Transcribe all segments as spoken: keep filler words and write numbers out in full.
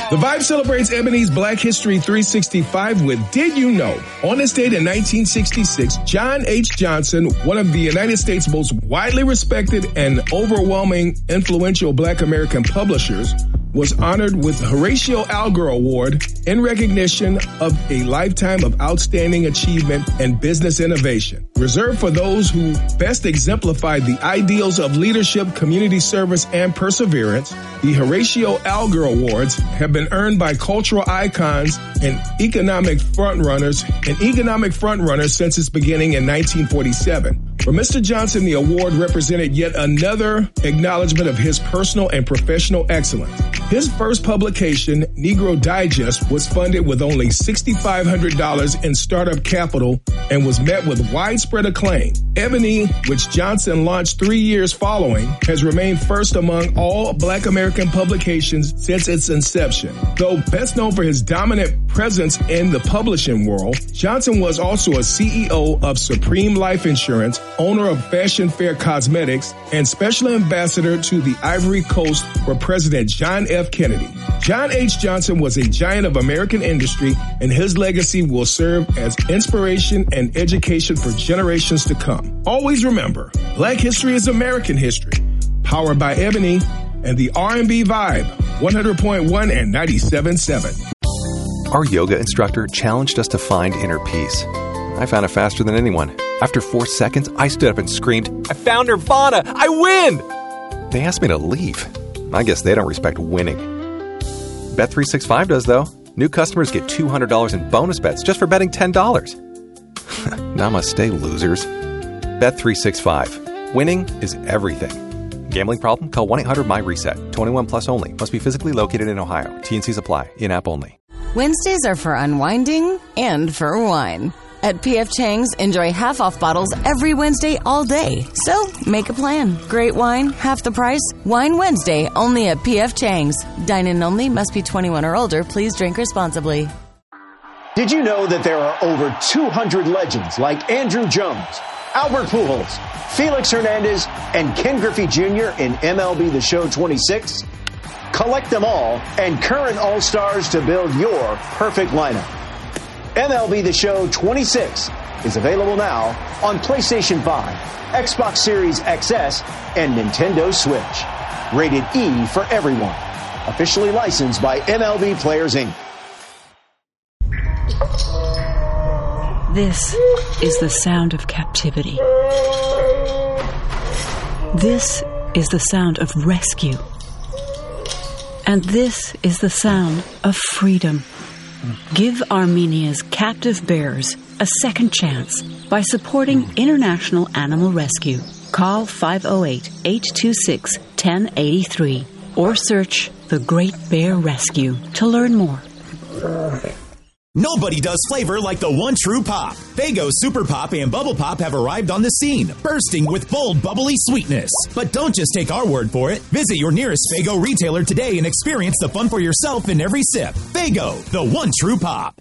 The Vibe celebrates Ebony's Black History three sixty-five with Did You Know? On this date in nineteen sixty-six, John H. Johnson, one of the United States' most widely respected and overwhelming influential Black American publishers, was honored with the Horatio Alger Award in recognition of a lifetime of outstanding achievement and business innovation. Reserved for those who best exemplified the ideals of leadership, community service, and perseverance, the Horatio Alger Awards have been earned by cultural icons and economic frontrunners and economic frontrunners since its beginning in nineteen forty-seven. For Mister Johnson, the award represented yet another acknowledgement of his personal and professional excellence. His first publication, Negro Digest, was funded with only six thousand five hundred dollars in startup capital and was met with widespread acclaim. Ebony, which Johnson launched three years following, has remained first among all Black American publications since its inception. Though best known for his dominant presence in the publishing world, Johnson was also a C E O of Supreme Life Insurance, owner of Fashion Fair Cosmetics, and special ambassador to the Ivory Coast for President John F. Kennedy. John H. Johnson was a giant of American industry, and his legacy will serve as inspiration and education for generations to come. Always remember, Black history is American history. Powered by Ebony and the R and B Vibe, one hundred point one and ninety-seven point seven. Our yoga instructor challenged us to find inner peace. I found it faster than anyone. After four seconds, I stood up and screamed, "I found Nirvana! I win!" They asked me to leave. I guess they don't respect winning. Bet three sixty-five does, though. New customers get two hundred dollars in bonus bets just for betting ten dollars. Namaste, losers. Bet three sixty-five. Winning is everything. Gambling problem? Call one eight hundred M Y reset. twenty-one plus only. Must be physically located in Ohio. T and Cs apply. In-app only. Wednesdays are for unwinding and for wine. At P F Chang's, enjoy half-off bottles every Wednesday all day. So, make a plan. Great wine, half the price. Wine Wednesday, only at P F Chang's. Dine-in only, must be twenty-one or older. Please drink responsibly. Did you know that there are over two hundred legends like Andrew Jones, Albert Pujols, Felix Hernandez, and Ken Griffey Junior in M L B The Show twenty-six? Collect them all and current All-Stars to build your perfect lineup. M L B The Show twenty-six is available now on PlayStation five, Xbox Series X S, and Nintendo Switch. Rated E for everyone. Officially licensed by M L B Players, Incorporated. This is the sound of captivity. This is the sound of rescue. And this is the sound of freedom. Give Armenia's captive bears a second chance by supporting International Animal Rescue. Call five oh eight, eight two six, one oh eight three or search The Great Bear Rescue to learn more. Nobody does flavor like the one true pop. Faygo Super Pop and Bubble Pop have arrived on the scene, bursting with bold, bubbly sweetness. But don't just take our word for it. Visit your nearest Faygo retailer today and experience the fun for yourself in every sip. Faygo, the one true pop.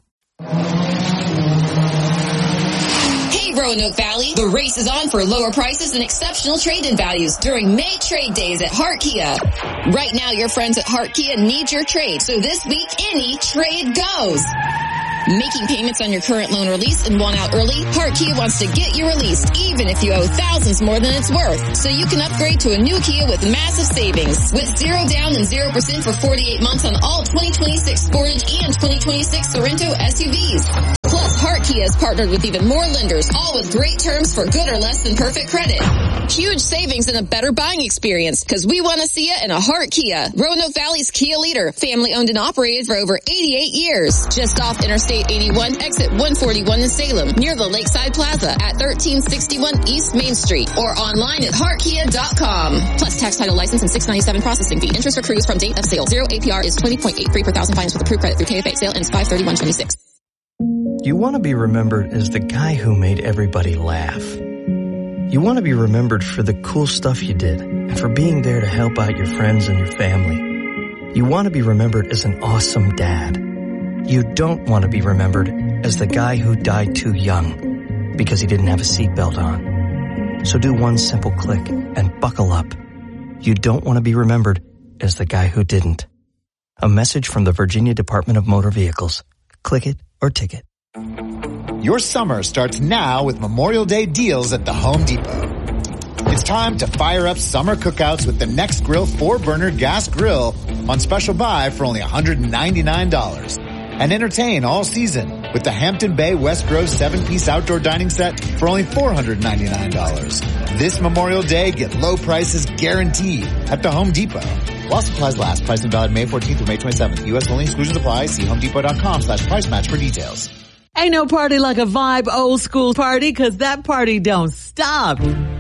Hey, Roanoke Valley. The race is on for lower prices and exceptional trade-in values during May trade days at Hart Kia. Right now, your friends at Hart Kia need your trade, so this week, any trade goes. Making payments on your current loan release and want out early? Hart Kia wants to get you released, even if you owe thousands more than it's worth. So you can upgrade to a new Kia with massive savings. With zero down and zero percent for forty-eight months on all twenty twenty-six Sportage and twenty twenty-six Sorento S U Vs. Plus, Hart Kia has partnered with even more lenders, all with great terms for good or less than perfect credit. Huge savings and a better buying experience, because we want to see you in a Hart Kia. Roanoke Valley's Kia leader, family owned and operated for over eighty-eight years. Just off Interstate eighty-one, exit one forty-one in Salem, near the Lakeside Plaza at thirteen sixty-one East Main Street, or online at hart kia dot com. Plus tax, title, license, and six ninety-seven processing fee. Interest accrues from date of sale. Zero A P R is twenty point eight three per thousand. Finance with approved credit through K F A. Sale ends five thirty-one twenty-six. You want to be remembered as the guy who made everybody laugh. You want to be remembered for the cool stuff you did and for being there to help out your friends and your family. You want to be remembered as an awesome dad. You don't want to be remembered as the guy who died too young because he didn't have a seatbelt on. So do one simple click and buckle up. You don't want to be remembered as the guy who didn't. A message from the Virginia Department of Motor Vehicles. Click it or ticket. Your summer starts now with Memorial Day deals at the Home Depot. It's time to fire up summer cookouts with the Next Grill four-burner gas grill on special buy for only one hundred ninety-nine dollars. And entertain all season with the Hampton Bay West Grove seven-piece outdoor dining set for only four hundred ninety-nine dollars. This Memorial Day, get low prices guaranteed at the Home Depot. While supplies last, price and valid May fourteenth through May twenty-seventh. U S only, exclusions apply. See homedepot.com slash price match for details. Ain't no party like a vibe old school party, 'cause that party don't stop.